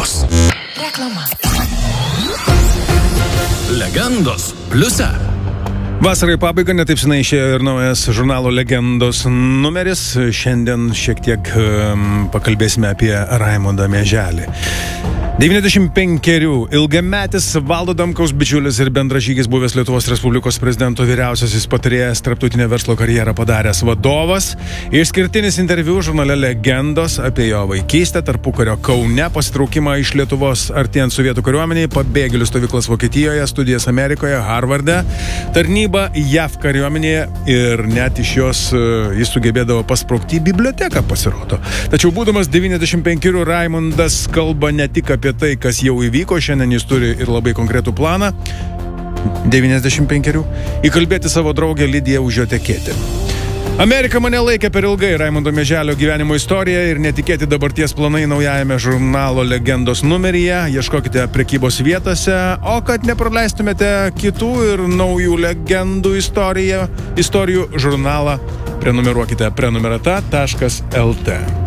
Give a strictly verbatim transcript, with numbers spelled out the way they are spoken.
legendos. Reklama. Legendos pliuse. Vasarai pabaiga, netaip senai išėjo ir naujas žurnalo Legendos numeris. Šiandien šiek tiek um, pakalbėsime apie Raimondą Mieželį. devyniasdešimt penkerių ilgametis Valdo Adamkaus bičiulis ir bendražygis, buvęs Lietuvos Respublikos prezidento vyriausiasis patarėjas, tarptautinę verslo karjerą padaręs vadovas. Išskirtinis interviu žurnale Legendos apie jo vaikystę, tarpukario Kaune, pasitraukimą iš Lietuvos artėjant sovietų kariuomeniai, pabėgėlių stovyklas Vokietijoje, studijas Amerikoje, Harvarde, tarnybą J A V kariuomenėje ir net iš jos jis sugebėdavo pasprokti į biblioteką, pasirodo. Tačiau būdamas devyniasdešimt penkerių Raimondas kalba ne tik apie tai, kas jau įvyko, šiandien jis turi ir labai konkretų planą, devyniasdešimt penkerių, įkalbėti savo draugę Lidiją už jo tekėti. Amerika mane laikė per ilgai, Raimondo Mieželio gyvenimo istorija ir netikėti dabarties planai naujajame žurnalo Legendos numeryje. Ieškokite prekybos vietose, o kad nepraleistumėte kitų ir naujų legendų istoriją, istorijų žurnalą, prenumeruokite prenumerata taškas el te.